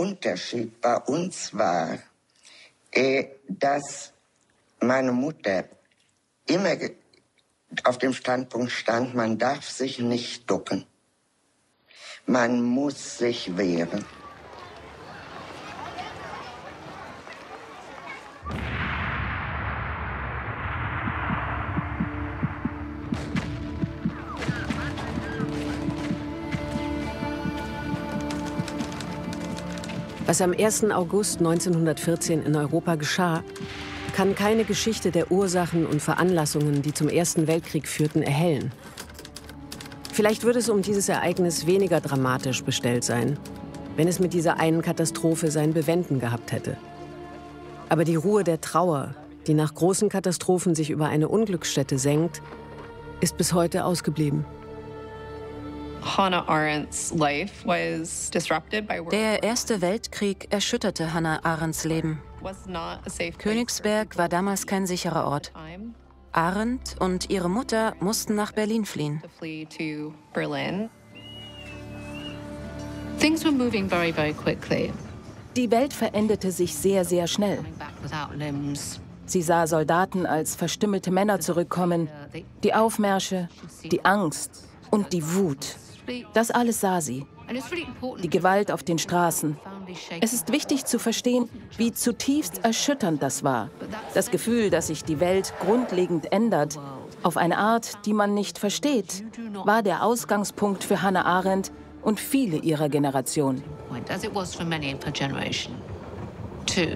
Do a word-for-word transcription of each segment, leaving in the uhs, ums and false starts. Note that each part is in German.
Unterschied bei uns war, äh, dass meine Mutter immer auf dem Standpunkt stand, man darf sich nicht ducken. Man muss sich wehren. Was am ersten August neunzehnhundertvierzehn in Europa geschah, kann keine Geschichte der Ursachen und Veranlassungen, die zum Ersten Weltkrieg führten, erhellen. Vielleicht würde es um dieses Ereignis weniger dramatisch bestellt sein, wenn es mit dieser einen Katastrophe sein Bewenden gehabt hätte. Aber die Ruhe der Trauer, die nach großen Katastrophen sich über eine Unglücksstätte senkt, ist bis heute ausgeblieben. Hannah Arendts life was disrupted by World Der Erste Weltkrieg erschütterte Hannah Arendts Leben. was not a safe place Königsberg war damals kein sicherer Ort. time Arendt und ihre Mutter mussten nach Berlin fliehen. to flee to Berlin. Things were moving very, very quickly. Die Welt veränderte sich sehr, sehr schnell. Coming back without limbs. Sie sah Soldaten als verstümmelte Männer zurückkommen, die Aufmärsche, die Angst und die Wut. Das alles sah sie. And it's really important Die Gewalt auf den Straßen. profoundly shaken. Es ist wichtig zu verstehen, wie zutiefst erschütternd das war. Das Gefühl, dass sich die Welt grundlegend ändert, auf eine Art, die man nicht versteht, war der Ausgangspunkt für Hannah Arendt und viele ihrer Generation. point, as it was for many of her generation, too.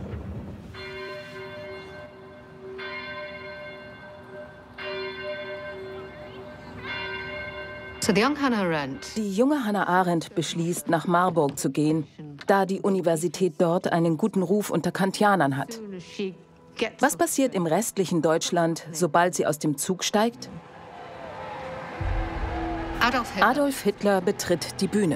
So the young Hannah Arendt Die junge Hannah Arendt beschließt, nach Marburg zu gehen, da die Universität dort einen guten Ruf unter Kantianern hat. she gets Was passiert im restlichen Deutschland, sobald sie aus dem Zug steigt? Adolf Hitler. Adolf Hitler betritt die Bühne.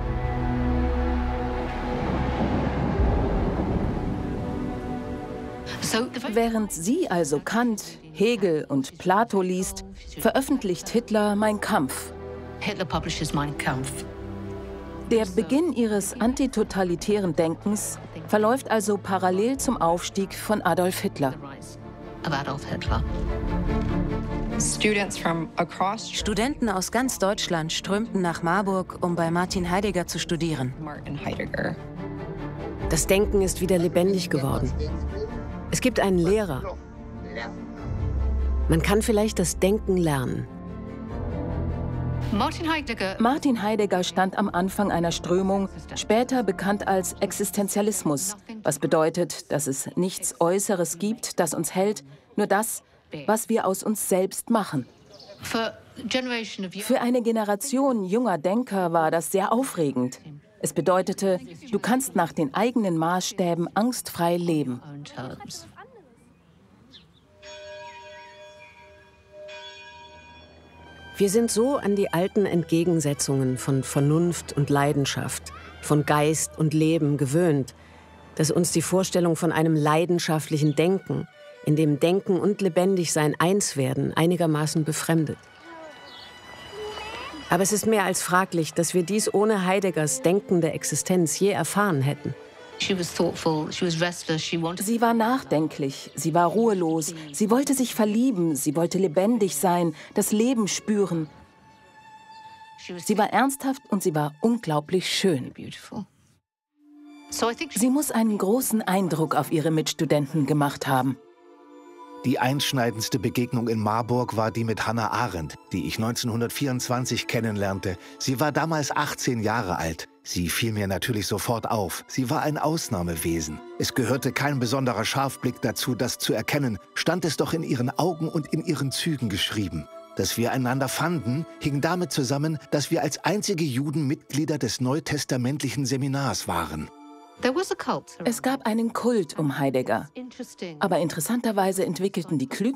So the very Während sie also Kant, Hegel und Plato liest, veröffentlicht Hitler Mein Kampf. Hitler publishes Mein Kampf. Der Beginn ihres antitotalitären Denkens verläuft also parallel zum Aufstieg von Adolf Hitler. The rise of Adolf Hitler. Students from across Studenten aus ganz Deutschland strömten nach Marburg, um bei Martin Heidegger zu studieren. Martin Heidegger. Das Denken ist wieder lebendig geworden. Es gibt einen Lehrer. Man kann vielleicht das Denken lernen. Martin Heidegger. Martin Heidegger stand am Anfang einer Strömung, später bekannt als Existenzialismus, was bedeutet, dass es nichts Äußeres gibt, das uns hält, nur das, was wir aus uns selbst machen. For a generation of Für eine Generation junger Denker war das sehr aufregend. Es bedeutete, du kannst nach den eigenen Maßstäben angstfrei leben. own terms. Wir sind so an die alten Entgegensetzungen von Vernunft und Leidenschaft, von Geist und Leben gewöhnt, dass uns die Vorstellung von einem leidenschaftlichen Denken, in dem Denken und Lebendigsein eins werden, einigermaßen befremdet. Aber es ist mehr als fraglich, dass wir dies ohne Heideggers denkende Existenz je erfahren hätten. She was thoughtful, she was restless, she wanted Sie war nachdenklich, sie war ruhelos, sie wollte sich verlieben, sie wollte lebendig sein, das Leben spüren. Sie war ernsthaft und sie war unglaublich schön. beautiful. So I think she Sie muss einen großen Eindruck auf ihre Mitstudenten gemacht haben. Die einschneidendste Begegnung in Marburg war die mit Hannah Arendt, die ich neunzehnhundertvierundzwanzig kennenlernte. Sie war damals achtzehn Jahre alt. Sie fiel mir natürlich sofort auf. Sie war ein Ausnahmewesen. Es gehörte kein besonderer Scharfblick dazu, das zu erkennen, stand es doch in ihren Augen und in ihren Zügen geschrieben. Dass wir einander fanden, hing damit zusammen, dass wir als einzige Juden Mitglieder des neutestamentlichen Seminars waren. there was a cult. Es gab einen Kult um Heidegger. Interesting. Aber interessanterweise entwickelten die klügsten